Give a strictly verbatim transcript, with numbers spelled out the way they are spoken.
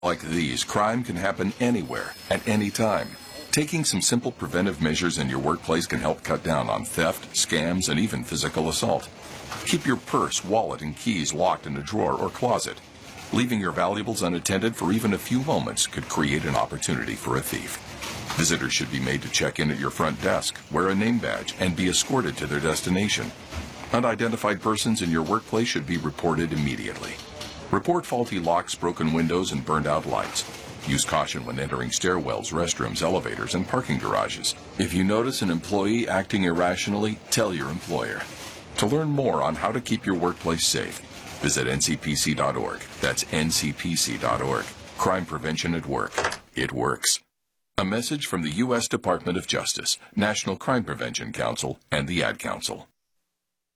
Like these, crime can happen anywhere, at any time. Taking some simple preventive measures in your workplace can help cut down on theft, scams, and even physical assault. Keep your purse, wallet, and keys locked in a drawer or closet. Leaving your valuables unattended for even a few moments could create an opportunity for a thief. Visitors should be made to check in at your front desk, wear a name badge, and be escorted to their destination. Unidentified persons in your workplace should be reported immediately. Report faulty locks, broken windows, and burned out lights. Use caution when entering stairwells, restrooms, elevators, and parking garages. If you notice an employee acting irrationally, tell your employer. To learn more on how to keep your workplace safe, visit N C P C dot org. That's N C P C dot org. Crime prevention at work. It works. A message from the U S Department of Justice, National Crime Prevention Council, and the Ad Council.